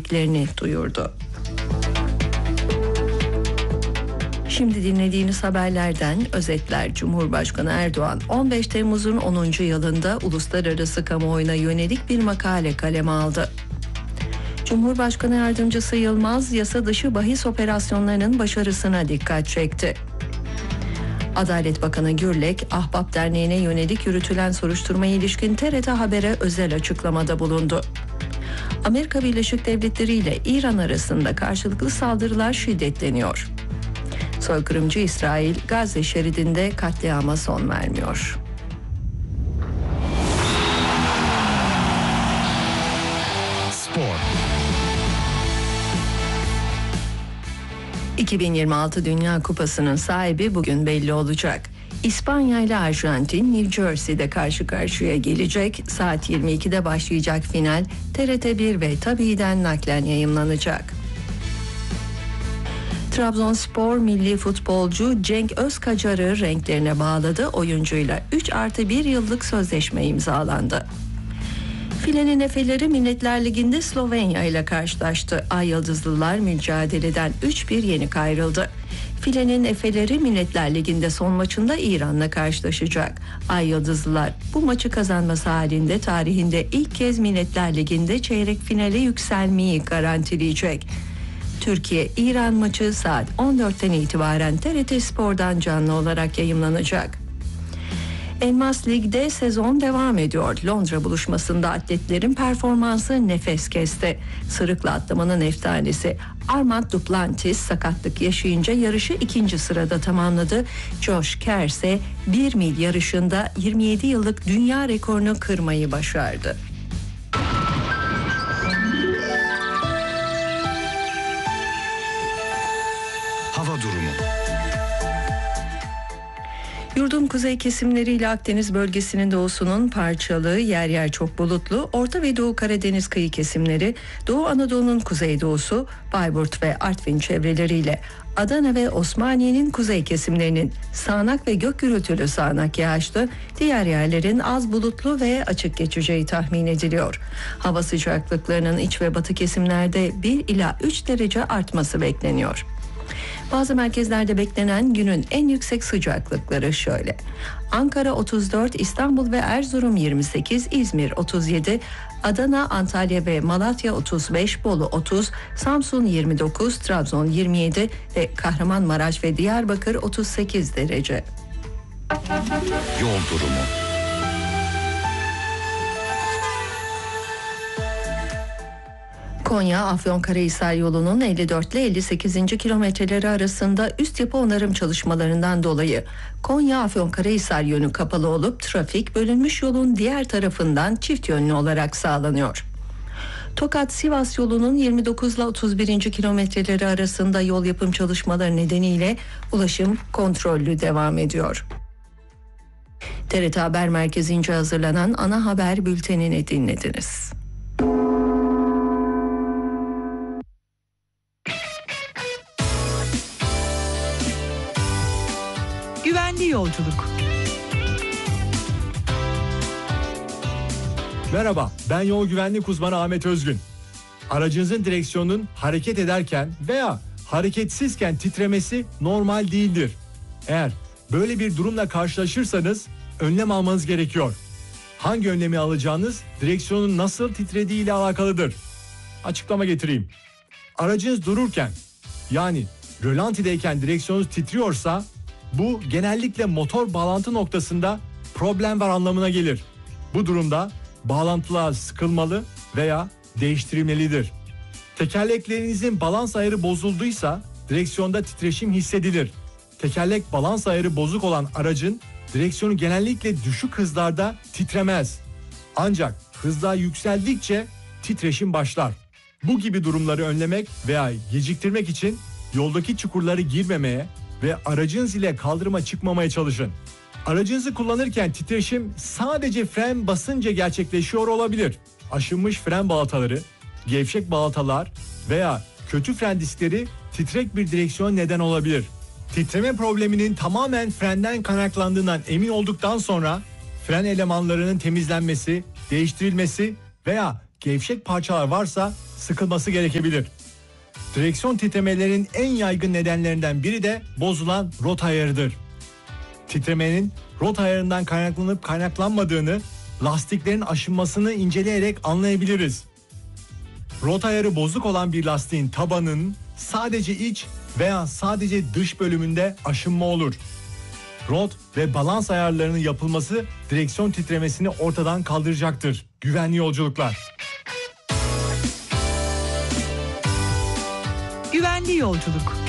ettiklerini duyurdu. Şimdi dinlediğiniz haberlerden özetler. Cumhurbaşkanı Erdoğan 15 Temmuz'un 10. yılında uluslararası kamuoyuna yönelik bir makale kaleme aldı. Cumhurbaşkanı Yardımcısı Yılmaz, yasa dışı bahis operasyonlarının başarısına dikkat çekti. Adalet Bakanı Gürlek, Ahbap Derneği'ne yönelik yürütülen soruşturmaya ilişkin TRT Haber'e özel açıklamada bulundu. Amerika Birleşik Devletleri ile İran arasında karşılıklı saldırılar şiddetleniyor. Soykırımcı İsrail, Gazze şeridinde katliama son vermiyor. Spor. 2026 Dünya Kupası'nın sahibi bugün belli olacak. İspanya ile Arjantin, New Jersey'de karşı karşıya gelecek. Saat 22'de başlayacak final TRT1 ve TABİ'den naklen yayımlanacak. Trabzonspor milli futbolcu Cenk Özkacar'ı renklerine bağladı. Oyuncuyla 3+1 yıllık sözleşme imzalandı. Filenin Efeleri Milletler Ligi'nde Slovenya ile karşılaştı. Ay Yıldızlılar mücadeleden 3-1 yenik ayrıldı. Filenin Efeleri Milletler Ligi'nde son maçında İran'la karşılaşacak. Ay Yıldızlılar bu maçı kazanması halinde tarihinde ilk kez Milletler Ligi'nde çeyrek finale yükselmeyi garantileyecek. Türkiye-İran maçı saat 14'ten itibaren TRT Spor'dan canlı olarak yayımlanacak. Elmas Lig'de sezon devam ediyor. Londra buluşmasında atletlerin performansı nefes kesti. Sırıkla atlamanın efsanesi Armand Duplantis sakatlık yaşayınca yarışı 2. sırada tamamladı. Josh Kerr ise 1 mil yarışında 27 yıllık dünya rekorunu kırmayı başardı. Hava durumu. Yurdun kuzey kesimleriyle Akdeniz bölgesinin doğusunun parçalı, yer yer çok bulutlu, Orta ve Doğu Karadeniz kıyı kesimleri, Doğu Anadolu'nun kuzeydoğusu, Bayburt ve Artvin çevreleriyle Adana ve Osmaniye'nin kuzey kesimlerinin sağanak ve gök gürültülü sağanak yağışlı, diğer yerlerin az bulutlu ve açık geçeceği tahmin ediliyor. Hava sıcaklıklarının iç ve batı kesimlerde 1 ila 3 derece artması bekleniyor. Bazı merkezlerde beklenen günün en yüksek sıcaklıkları şöyle: Ankara 34, İstanbul ve Erzurum 28, İzmir 37, Adana, Antalya ve Malatya 35, Bolu 30, Samsun 29, Trabzon 27 ve Kahramanmaraş ve Diyarbakır 38 derece. Yol durumu. Konya-Afyonkarahisar yolunun 54 ile 58. kilometreleri arasında üst yapı onarım çalışmalarından dolayı Konya-Afyonkarahisar yönü kapalı olup trafik bölünmüş yolun diğer tarafından çift yönlü olarak sağlanıyor. Tokat-Sivas yolunun 29 ile 31. kilometreleri arasında yol yapım çalışmaları nedeniyle ulaşım kontrollü devam ediyor. TRT Haber Merkezi'nce hazırlanan ana haber bültenini dinlediniz. Güvenli yolculuk. Merhaba, ben yol güvenlik uzmanı Ahmet Özgün. Aracınızın direksiyonunun hareket ederken veya hareketsizken titremesi normal değildir. Eğer böyle bir durumla karşılaşırsanız önlem almanız gerekiyor. Hangi önlemi alacağınız direksiyonun nasıl titrediği ile alakalıdır. Açıklama getireyim. Aracınız dururken, yani rölantideyken direksiyonunuz titriyorsa bu genellikle motor bağlantı noktasında problem var anlamına gelir. Bu durumda bağlantılar sıkılmalı veya değiştirilmelidir. Tekerleklerinizin balans ayarı bozulduysa direksiyonda titreşim hissedilir. Tekerlek balans ayarı bozuk olan aracın direksiyonu genellikle düşük hızlarda titremez. Ancak hızlar yükseldikçe titreşim başlar. Bu gibi durumları önlemek veya geciktirmek için yoldaki çukurları girmemeye ve aracınız ile kaldırıma çıkmamaya çalışın. Aracınızı kullanırken titreşim sadece fren basınca gerçekleşiyor olabilir. Aşınmış fren balataları, gevşek balatalar veya kötü fren diskleri titrek bir direksiyon neden olabilir. Titreme probleminin tamamen frenden kaynaklandığından emin olduktan sonra fren elemanlarının temizlenmesi, değiştirilmesi veya gevşek parçalar varsa sıkılması gerekebilir. Direksiyon titremelerinin en yaygın nedenlerinden biri de bozulan rota ayarıdır. Titremenin rota ayarından kaynaklanıp kaynaklanmadığını lastiklerin aşınmasını inceleyerek anlayabiliriz. Rota ayarı bozuk olan bir lastiğin tabanının sadece iç veya sadece dış bölümünde aşınma olur. Rot ve balans ayarlarının yapılması direksiyon titremesini ortadan kaldıracaktır. Güvenli yolculuklar. Güvenli yolculuk.